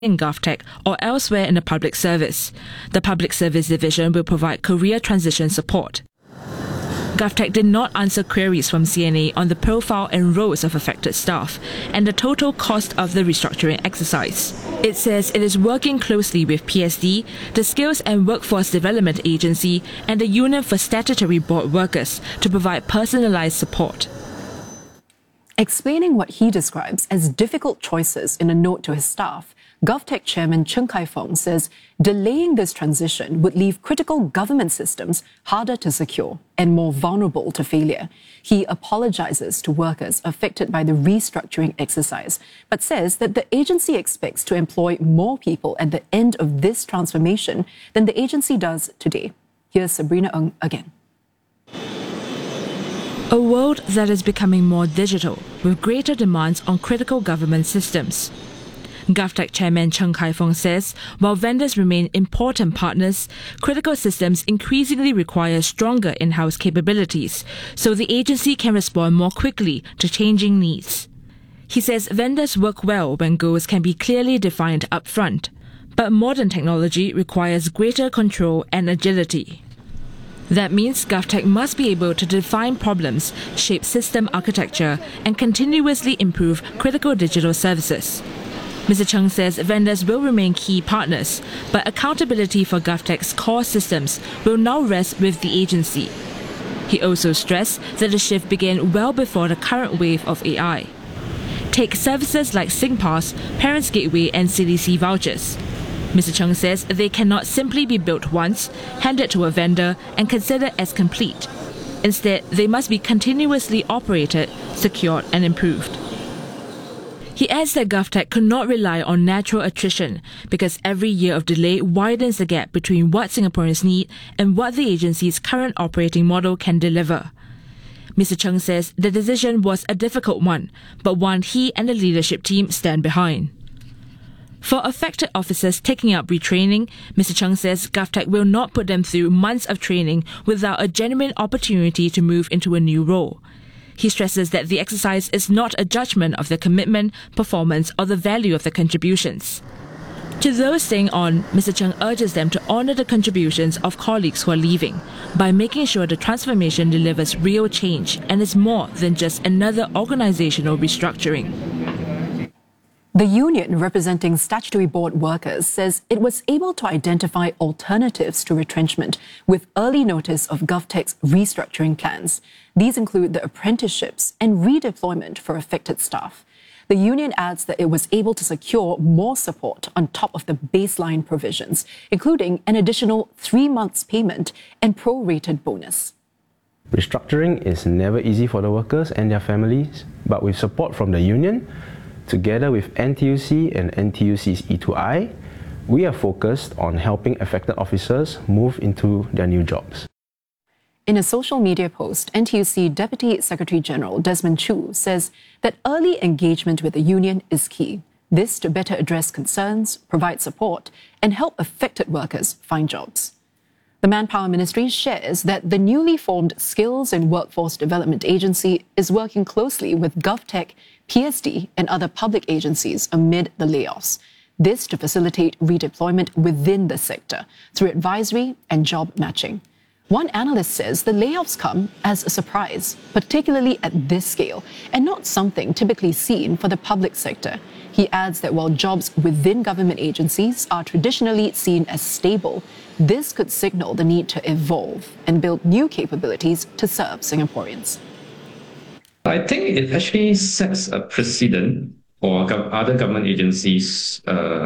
in GovTech or elsewhere in the public service. The Public Service Division will provide career transition support. GovTech did not answer queries from CNA on the profile and roles of affected staff and the total cost of the restructuring exercise. It says it is working closely with PSD, the Skills and Workforce Development Agency, and the Union for Statutory Board Workers to provide personalised support. Explaining what he describes as difficult choices in a note to his staff, GovTech Chairman Cheng Kai-fong says delaying this transition would leave critical government systems harder to secure and more vulnerable to failure. He apologizes to workers affected by the restructuring exercise, but says that the agency expects to employ more people at the end of this transformation than the agency does today. Here's Sabrina Ng again. A world that is becoming more digital, with greater demands on critical government systems. GovTech Chairman Cheng Kai-fong says, while vendors remain important partners, critical systems increasingly require stronger in-house capabilities, so the agency can respond more quickly to changing needs. He says vendors work well when goals can be clearly defined upfront, but modern technology requires greater control and agility. That means GovTech must be able to define problems, shape system architecture, and continuously improve critical digital services. Mr. Cheng says vendors will remain key partners, but accountability for GovTech's core systems will now rest with the agency. He also stressed that the shift began well before the current wave of AI. Take services like SingPass, Parents Gateway, and CDC vouchers. Mr. Cheng says they cannot simply be built once, handed to a vendor, and considered as complete. Instead, they must be continuously operated, secured, and improved. He adds that GovTech could not rely on natural attrition because every year of delay widens the gap between what Singaporeans need and what the agency's current operating model can deliver. Mr. Cheng says the decision was a difficult one, but one he and the leadership team stand behind. For affected officers taking up retraining, Mr. Cheng says GovTech will not put them through months of training without a genuine opportunity to move into a new role. He stresses that the exercise is not a judgment of their commitment, performance, or the value of their contributions. To those staying on, Mr. Cheng urges them to honour the contributions of colleagues who are leaving by making sure the transformation delivers real change and is more than just another organisational restructuring. The union representing statutory board workers says it was able to identify alternatives to retrenchment with early notice of GovTech's restructuring plans. These include the apprenticeships and redeployment for affected staff. The union adds that it was able to secure more support on top of the baseline provisions, including an additional 3 months payment and prorated bonus. Restructuring is never easy for the workers and their families, but with support from the union, together with NTUC and NTUC's E2I, we are focused on helping affected officers move into their new jobs. In a social media post, NTUC Deputy Secretary General Desmond Chu says that early engagement with the union is key. This to better address concerns, provide support, and help affected workers find jobs. The Manpower Ministry shares that the newly formed Skills and Workforce Development Agency is working closely with GovTech, PSD, and other public agencies amid the layoffs. This to facilitate redeployment within the sector through advisory and job matching. One analyst says the layoffs come as a surprise, particularly at this scale, and not something typically seen for the public sector. He adds that while jobs within government agencies are traditionally seen as stable, this could signal the need to evolve and build new capabilities to serve Singaporeans. I think it actually sets a precedent for other government agencies.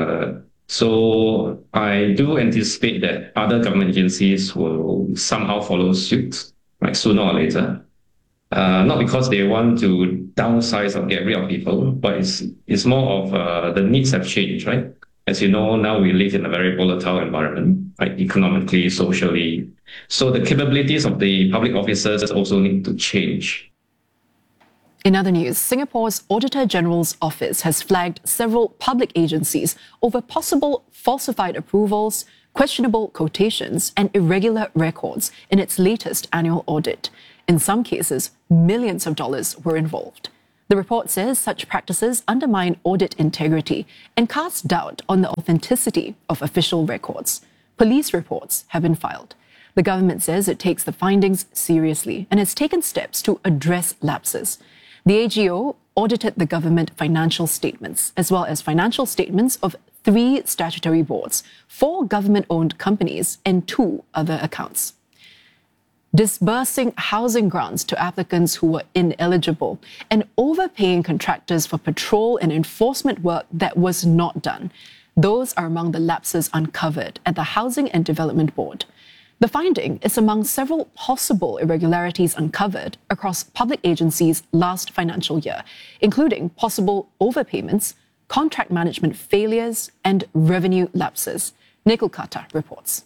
So I do anticipate that other government agencies will somehow follow suit, like sooner or later. Not because they want to downsize or get rid of people, but it's more of the needs have changed, right? As you know, now we live in a very volatile environment, right? Economically, socially. So the capabilities of the public officers also need to change. In other news, Singapore's Auditor General's Office has flagged several public agencies over possible falsified approvals, questionable quotations, and irregular records in its latest annual audit. In some cases, millions of dollars were involved. The report says such practices undermine audit integrity and cast doubt on the authenticity of official records. Police reports have been filed. The government says it takes the findings seriously and has taken steps to address lapses. The AGO audited the government financial statements, as well as financial statements of 3 statutory boards, 4 government-owned companies, and 2 other accounts. Disbursing housing grants to applicants who were ineligible and overpaying contractors for patrol and enforcement work that was not done. Those are among the lapses uncovered at the Housing and Development Board. The finding is among several possible irregularities uncovered across public agencies last financial year, including possible overpayments, contract management failures, and revenue lapses. Nikhil Kata reports.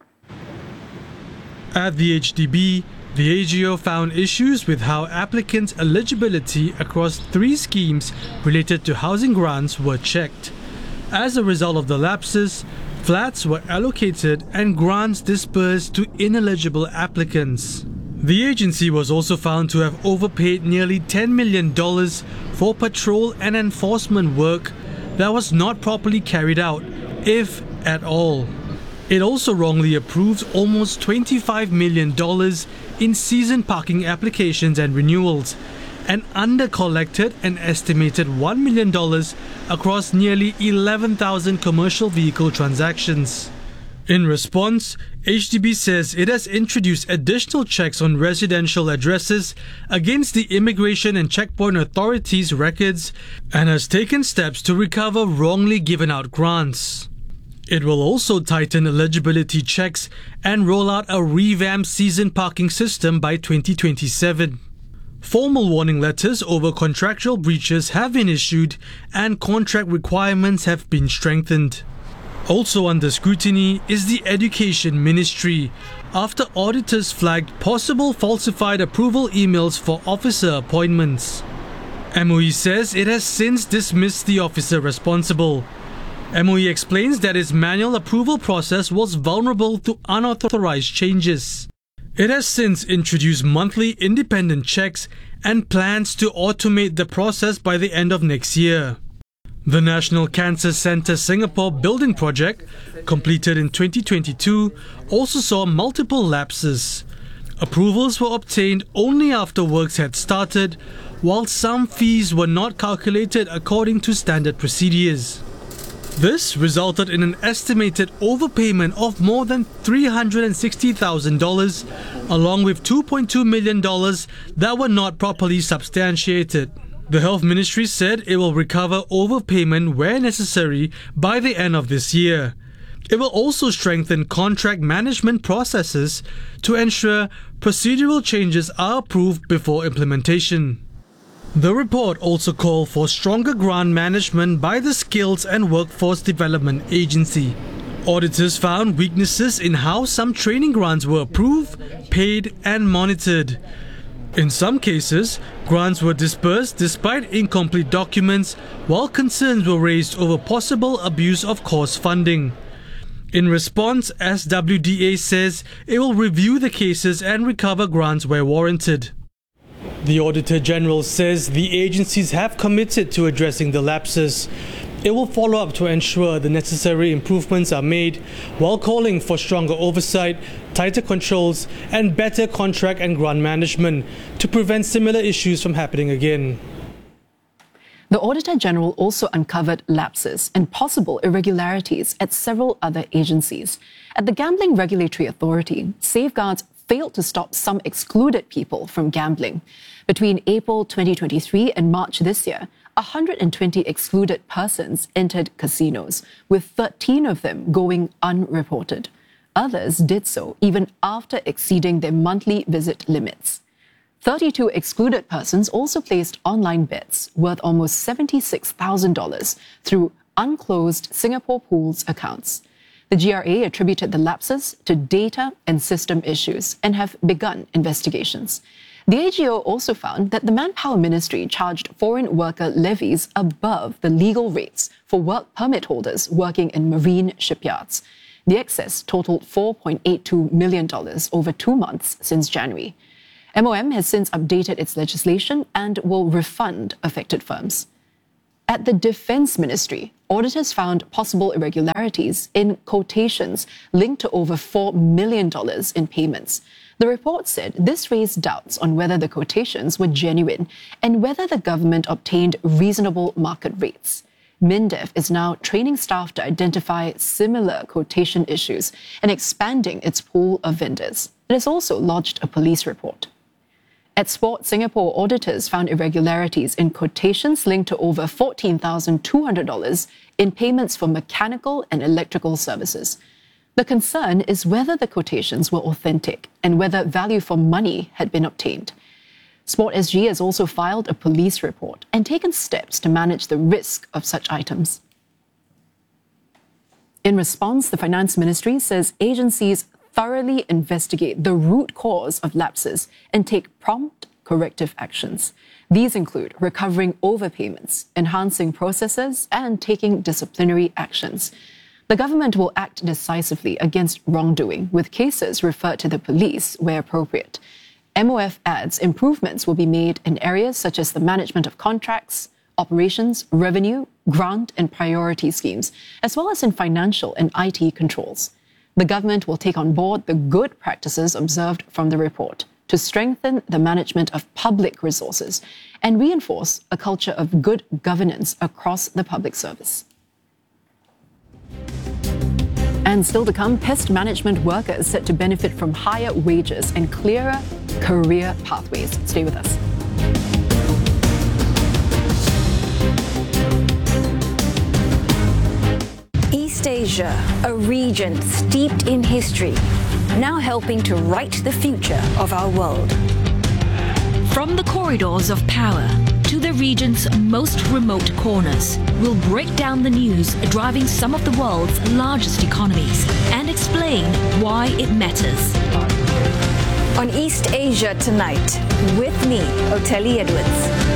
At the HDB, the AGO found issues with how applicants' eligibility across 3 schemes related to housing grants were checked. As a result of the lapses, flats were allocated and grants dispersed to ineligible applicants. The agency was also found to have overpaid nearly $10 million for patrol and enforcement work that was not properly carried out, if at all. It also wrongly approved almost $25 million in season parking applications and renewals, and under-collected an estimated $1 million across nearly 11,000 commercial vehicle transactions. In response, HDB says it has introduced additional checks on residential addresses against the Immigration and Checkpoint Authority's records and has taken steps to recover wrongly given out grants. It will also tighten eligibility checks and roll out a revamped season parking system by 2027. Formal warning letters over contractual breaches have been issued and contract requirements have been strengthened. Also under scrutiny is the Education Ministry, after auditors flagged possible falsified approval emails for officer appointments. MOE says it has since dismissed the officer responsible. MOE explains that its manual approval process was vulnerable to unauthorized changes. It has since introduced monthly independent checks and plans to automate the process by the end of next year. The National Cancer Centre Singapore building project, completed in 2022, also saw multiple lapses. Approvals were obtained only after works had started, while some fees were not calculated according to standard procedures. This resulted in an estimated overpayment of more than $360,000, along with $2.2 million that were not properly substantiated. The Health Ministry said it will recover overpayment where necessary by the end of this year. It will also strengthen contract management processes to ensure procedural changes are approved before implementation. The report also called for stronger grant management by the Skills and Workforce Development Agency. Auditors found weaknesses in how some training grants were approved, paid, and monitored. In some cases, grants were dispersed despite incomplete documents, while concerns were raised over possible abuse of course funding. In response, SWDA says it will review the cases and recover grants where warranted. The Auditor General says the agencies have committed to addressing the lapses. It will follow up to ensure the necessary improvements are made, while calling for stronger oversight, tighter controls, and better contract and grant management to prevent similar issues from happening again. The Auditor General also uncovered lapses and possible irregularities at several other agencies. At the Gambling Regulatory Authority, safeguards failed to stop some excluded people from gambling. Between April 2023 and March this year, 120 excluded persons entered casinos, with 13 of them going unreported. Others did so even after exceeding their monthly visit limits. 32 excluded persons also placed online bets worth almost $76,000 through unclosed Singapore Pools accounts. The GRA attributed the lapses to data and system issues and have begun investigations. The AGO also found that the Manpower Ministry charged foreign worker levies above the legal rates for work permit holders working in marine shipyards. The excess totaled $4.82 million over 2 months since January. MOM has since updated its legislation and will refund affected firms. At the Defence Ministry, auditors found possible irregularities in quotations linked to over $4 million in payments. The report said this raised doubts on whether the quotations were genuine and whether the government obtained reasonable market rates. MINDEF is now training staff to identify similar quotation issues and expanding its pool of vendors. It has also lodged a police report. At Sport Singapore, auditors found irregularities in quotations linked to over $14,200 in payments for mechanical and electrical services. The concern is whether the quotations were authentic and whether value for money had been obtained. Sport SG has also filed a police report and taken steps to manage the risk of such items. In response, the Finance Ministry says agencies thoroughly investigate the root cause of lapses and take prompt corrective actions. These include recovering overpayments, enhancing processes, and taking disciplinary actions. The government will act decisively against wrongdoing, with cases referred to the police where appropriate. MOF adds improvements will be made in areas such as the management of contracts, operations, revenue, grant and priority schemes, as well as in financial and IT controls. The government will take on board the good practices observed from the report to strengthen the management of public resources and reinforce a culture of good governance across the public service. And still to come, pest management workers set to benefit from higher wages and clearer career pathways. Stay with us. East Asia, a region steeped in history, now helping to write the future of our world. From the corridors of power to the region's most remote corners, we'll break down the news driving some of the world's largest economies and explain why it matters. On East Asia Tonight, with me, Oteli Edwards.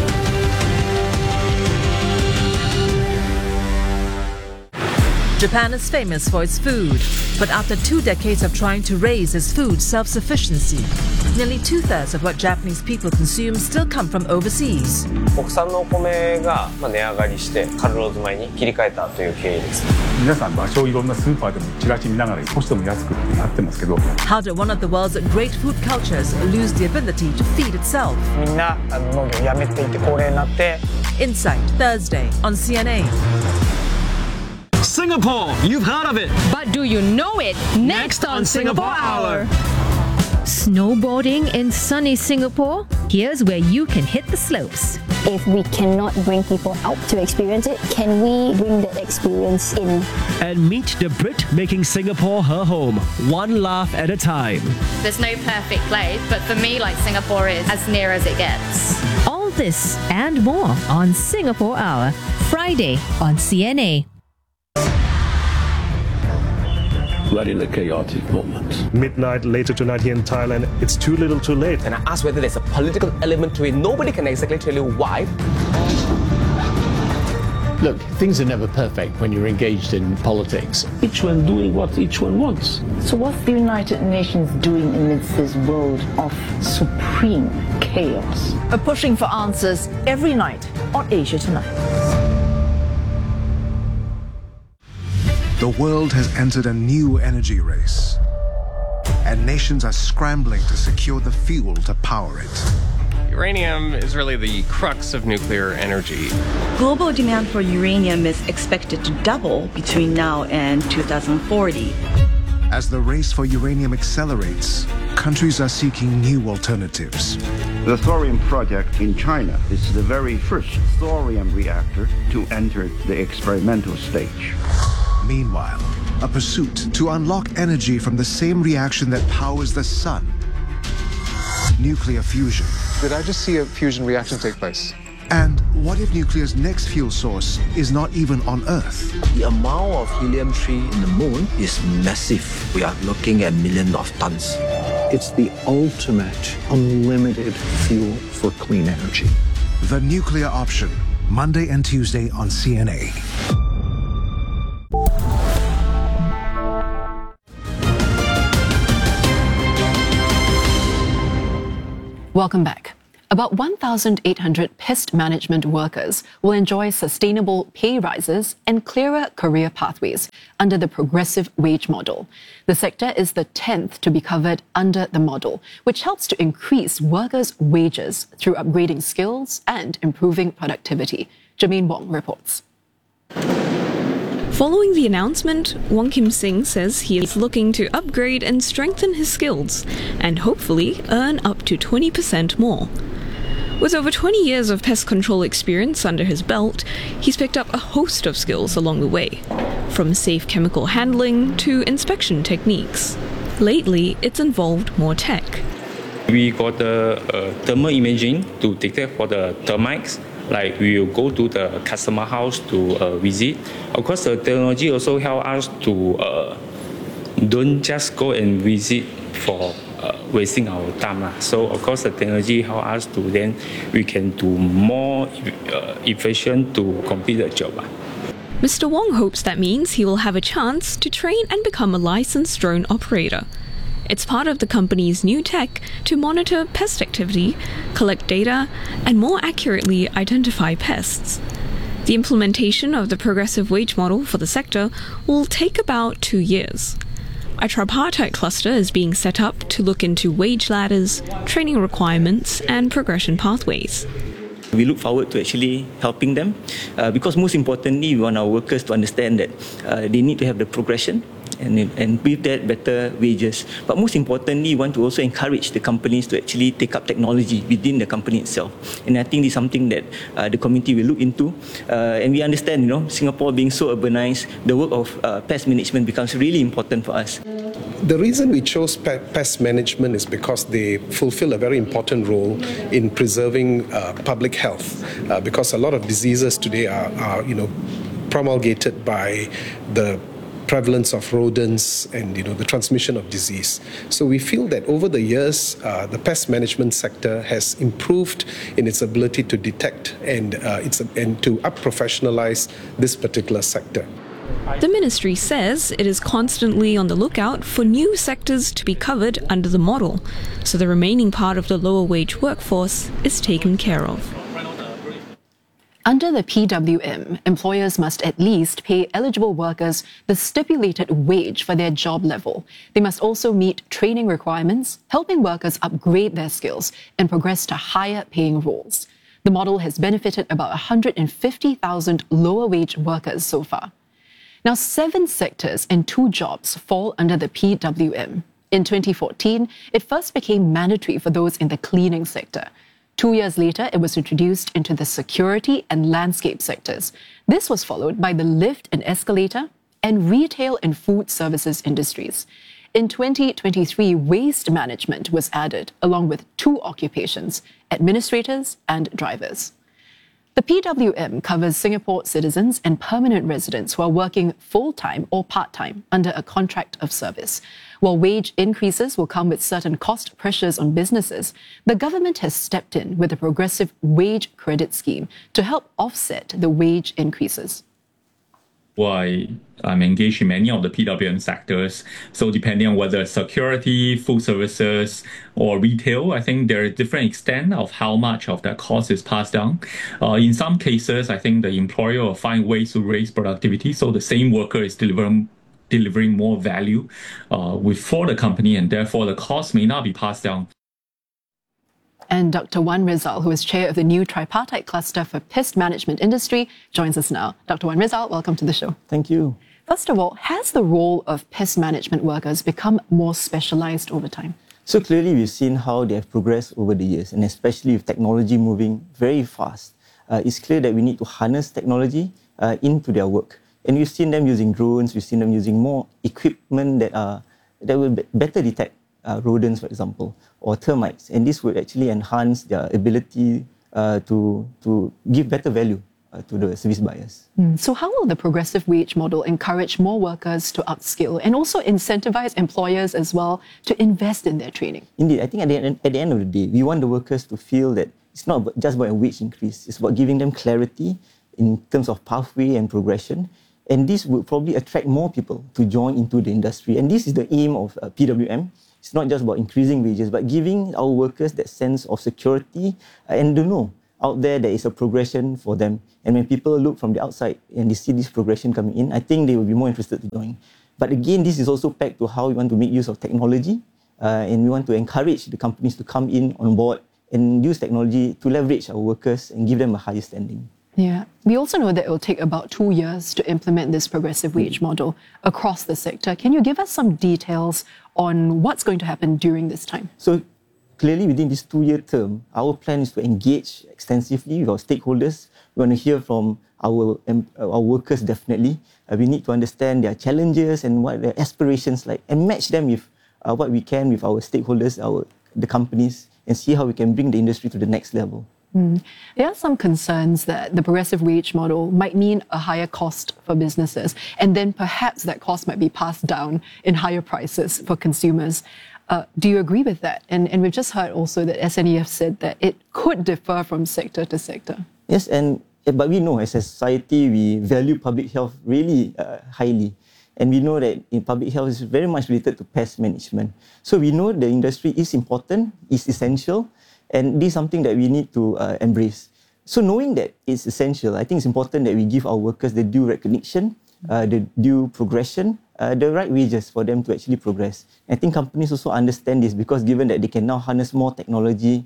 Japan is famous for its food, but after 2 decades of trying to raise its food self-sufficiency, nearly 2/3 of what Japanese people consume still come from overseas. 国産のお米が値上がりしてカルローズ米に切り替えたという経緯です。 皆さん場所をいろんなスーパーでもチラシ見ながら少しでも安くってなってますけど。 How did one of the world's great food cultures lose the ability to feed itself? みんな農業をやめていて高齢になって。 Insight Thursday on CNA. Singapore, you've heard of it. But do you know it? Next on Singapore Hour. Snowboarding in sunny Singapore? Here's where you can hit the slopes. If we cannot bring people out to experience it, can we bring that experience in? And meet the Brit making Singapore her home, one laugh at a time. There's no perfect place, but for me, like, Singapore is as near as it gets. All this and more on Singapore Hour, Friday on CNA. We're in a chaotic moment. Midnight later tonight here in Thailand, it's too little too late. And I asked whether there's a political element to it. Nobody can exactly tell you why. Look, things are never perfect when you're engaged in politics. Each one doing what each one wants. So what's the United Nations doing amidst this world of supreme chaos? We're pushing for answers every night on Asia Tonight. The world has entered a new energy race, and nations are scrambling to secure the fuel to power it. Uranium is really the crux of nuclear energy. Global demand for uranium is expected to double between now and 2040. As the race for uranium accelerates, countries are seeking new alternatives. The thorium project in China is the very first thorium reactor to enter the experimental stage. Meanwhile, a pursuit to unlock energy from the same reaction that powers the sun. Nuclear fusion. Did I just see a fusion reaction take place? And what if nuclear's next fuel source is not even on Earth? The amount of helium-3 in the moon is massive. We are looking at millions of tons. It's the ultimate unlimited fuel for clean energy. The Nuclear Option, Monday and Tuesday on CNA. Welcome back. About 1,800 pest management workers will enjoy sustainable pay rises and clearer career pathways under the progressive wage model. The sector is the 10th to be covered under the model, which helps to increase workers' wages through upgrading skills and improving productivity. Jermaine Wong reports. Following the announcement, Wong Kim Sing says he is looking to upgrade and strengthen his skills and hopefully earn up to 20% more. With over 20 years of pest control experience under his belt, he's picked up a host of skills along the way, from safe chemical handling to inspection techniques. Lately, it's involved more tech. We got the thermal imaging to detect for the termites. Like we will go to the customer house to visit. Of course, the technology also help us to don't just go and visit for wasting our time. So of course, the technology help us to then we can do more efficient to complete the job. Mr. Wong hopes that means he will have a chance to train and become a licensed drone operator. It's part of the company's new tech to monitor pest activity, collect data, and more accurately identify pests. The implementation of the progressive wage model for the sector will take about 2 years. A tripartite cluster is being set up to look into wage ladders, training requirements, and progression pathways. We look forward to actually helping them because most importantly, we want our workers to understand that they need to have the progression and with that, better wages. But most importantly, we want to also encourage the companies to actually take up technology within the company itself. And I think this is something that the community will look into. And we understand, Singapore being so urbanized, the work of pest management becomes really important for us. The reason we chose pest management is because they fulfill a very important role in preserving public health. Because a lot of diseases today are promulgated by the prevalence of rodents and the transmission of disease. So we feel that over the years, the pest management sector has improved in its ability to detect and to up-professionalize this particular sector. The ministry says it is constantly on the lookout for new sectors to be covered under the model, so the remaining part of the lower wage workforce is taken care of. Under the PWM, employers must at least pay eligible workers the stipulated wage for their job level. They must also meet training requirements, helping workers upgrade their skills and progress to higher paying roles. The model has benefited about 150,000 lower wage workers so far. Now, 7 sectors and 2 jobs fall under the PWM. In 2014, it first became mandatory for those in the cleaning sector. 2 years later, it was introduced into the security and landscape sectors. This was followed by the lift and escalator and retail and food services industries. In 2023, waste management was added, along with 2 occupations, administrators and drivers. The PWM covers Singapore citizens and permanent residents who are working full-time or part-time under a contract of service. While wage increases will come with certain cost pressures on businesses, the government has stepped in with a progressive wage credit scheme to help offset the wage increases. I'm engaged in many of the PWM sectors. So depending on whether security, food services, or retail, I think there is different extent of how much of that cost is passed down. In some cases, I think the employer will find ways to raise productivity. So the same worker is delivering more value for the company, and therefore the cost may not be passed down. And Dr. Wan Rizal, who is chair of the new tripartite cluster for pest management industry, joins us now. Dr. Wan Rizal, welcome to the show. Thank you. First of all, has the role of pest management workers become more specialized over time? So clearly we've seen how they have progressed over the years, and especially with technology moving very fast. It's clear that we need to harness technology into their work. And we've seen them using drones, we've seen them using more equipment that will better detect rodents, for example, or termites. And this would actually enhance their ability to give better value to the service buyers. So how will the progressive wage model encourage more workers to upskill and also incentivize employers as well to invest in their training? Indeed, I think at the end of the day, we want the workers to feel that it's not just about a wage increase, it's about giving them clarity in terms of pathway and progression. And this would probably attract more people to join into the industry. And this is the aim of PWM. It's not just about increasing wages, but giving our workers that sense of security and to know out there is a progression for them. And when people look from the outside and they see this progression coming in, I think they will be more interested to join. But again, this is also pegged to how we want to make use of technology, and we want to encourage the companies to come in on board and use technology to leverage our workers and give them a higher standing. Yeah. We also know that it will take about 2 years to implement this progressive wage model across the sector. Can you give us some details on what's going to happen during this time? So clearly within this 2-year term, our plan is to engage extensively with our stakeholders. We want to hear from our workers definitely. We need to understand their challenges and what their aspirations like and match them with what we can with our stakeholders, the companies, and see how we can bring the industry to the next level. There are some concerns that the progressive wage model might mean a higher cost for businesses, and then perhaps that cost might be passed down in higher prices for consumers. Do you agree with that? And we've just heard also that SNEF said that it could differ from sector to sector. Yes, but we know as a society we value public health really highly. And we know that in public health is very much related to pest management. So we know the industry is important, is essential, and this is something that we need to embrace. So knowing that it's essential, I think it's important that we give our workers the due recognition, the due progression, the right wages for them to actually progress. I think companies also understand this because given that they can now harness more technology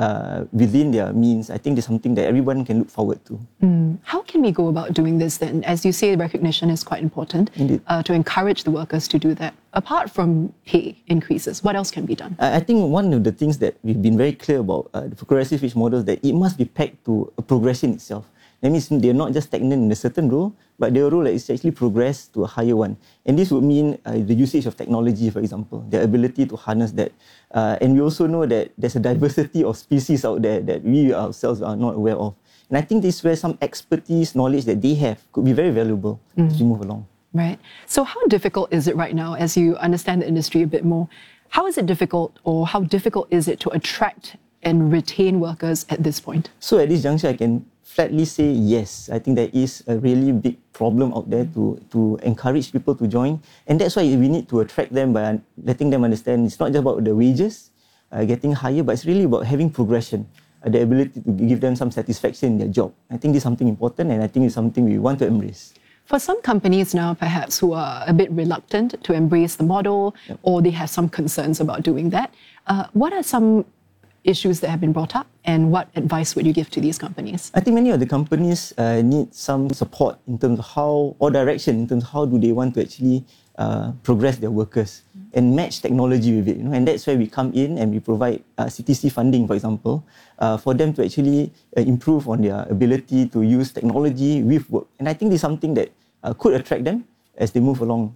within their means, I think there's something that everyone can look forward to. How can we go about doing this then? As you say, recognition is quite important to encourage the workers to do that. Apart from pay increases, what else can be done? I think one of the things that we've been very clear about the progressive wage model is that it must be pegged to a progression itself. That means they're not just stagnant in a certain role, but their role is actually progress to a higher one. And this would mean the usage of technology, for example, the ability to harness that. And we also know that there's a diversity of species out there that we ourselves are not aware of. And I think this is where some expertise, knowledge that they have could be very valuable as we move along. Right. So how difficult is it right now, as you understand the industry a bit more? How is it difficult, or how difficult is it to attract and retain workers at this point? So at this juncture, I can flatly say yes. I think there is a really big problem out there to encourage people to join. And that's why we need to attract them by letting them understand it's not just about the wages getting higher, but it's really about having progression, the ability to give them some satisfaction in their job. I think this is something important, and I think it's something we want to embrace. For some companies now, perhaps, who are a bit reluctant to embrace the model, or they have some concerns about doing that, what are some issues that have been brought up, and what advice would you give to these companies? I think many of the companies need some support in terms of how, or direction in terms of how do they want to actually progress their workers and match technology with it. And that's where we come in and we provide CTC funding, for example, for them to actually improve on their ability to use technology with work. And I think this is something that could attract them as they move along.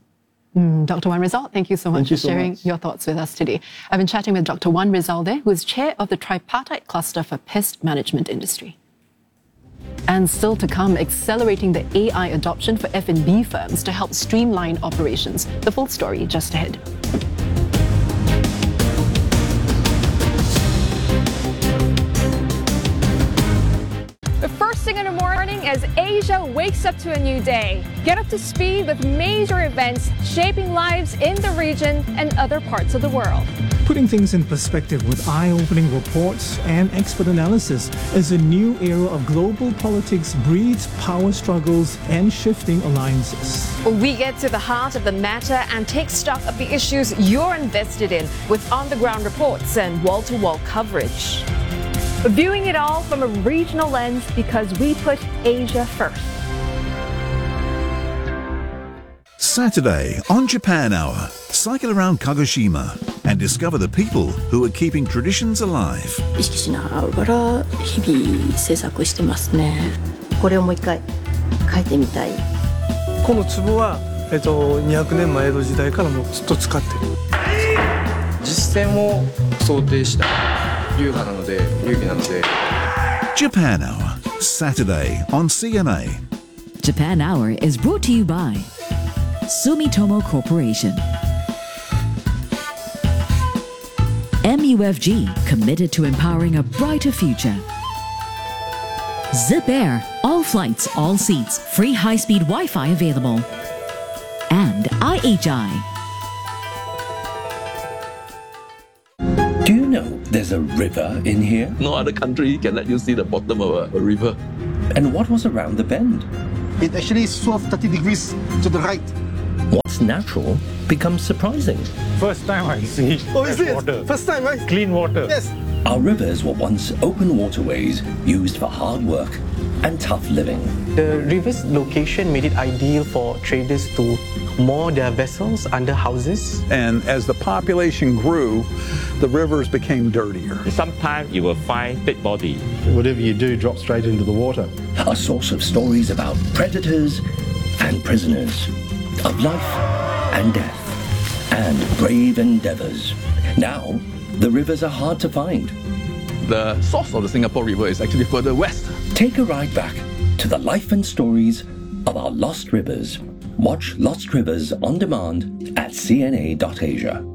Dr. Wan Rizal, thank you so much for sharing your thoughts with us today. I've been chatting with Dr. Wan Rizal there, who is chair of the Tripartite Cluster for Pest Management Industry. And still to come, accelerating the AI adoption for F&B firms to help streamline operations. The full story just ahead. The first thing in the morning as Asia wakes up to a new day. Get up to speed with major events shaping lives in the region and other parts of the world. Putting things in perspective with eye-opening reports and expert analysis as a new era of global politics breeds power struggles and shifting alliances. We get to the heart of the matter and take stock of the issues you're invested in with on-the-ground reports and wall-to-wall coverage. Viewing it all from a regional lens because we put Asia first. Saturday on Japan Hour, cycle around Kagoshima and discover the people who are keeping traditions alive. 意識しながら日々制作してますね。これをもう一回書いてみたい。 この壺は200年前江戸時代からもうずっと使ってる。 実践を想定した流儀なので。 Japan Hour, Saturday on CNA. Japan Hour is brought to you by Sumitomo Corporation. MUFG, committed to empowering a brighter future. Zip Air, all flights, all seats, free high-speed Wi-Fi available. And IHI. There's a river in here? No other country can let you see the bottom of a river. And what was around the bend? It actually swerved 30 degrees to the right. What's natural becomes surprising. First time I see water. First time, right? Clean water. Yes. Our rivers were once open waterways used for hard work and tough living. The river's location made it ideal for traders to moor their vessels under houses. And as the population grew, the rivers became dirtier. Sometimes you will find dead body. Whatever you do drops straight into the water. A source of stories about predators and prisoners, of life and death, and brave endeavors. Now, the rivers are hard to find. The source of the Singapore River is actually further west. Take a ride back to the life and stories of our lost rivers. Watch Lost Rivers on demand at cna.asia.